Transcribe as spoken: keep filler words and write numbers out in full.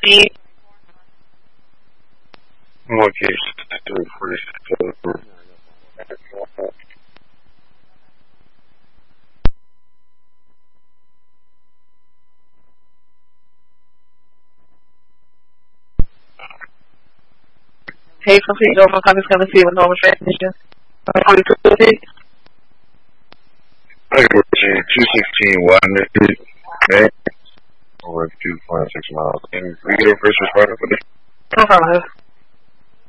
Okay. Hey, complete over comments coming to see with normal transmission. I go to two sixteen one okay. Over two point six miles. And we get a first responder for this. No problem.